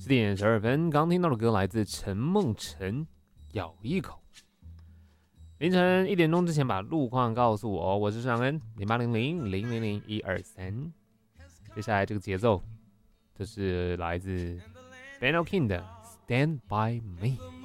10点12分，刚听到的歌来自陈梦辰，咬一口。凌晨1点钟之前把路况告诉我，我是尚恩0800000123。接下来这个节奏，这是来自 Benno King 的 Stand By Me。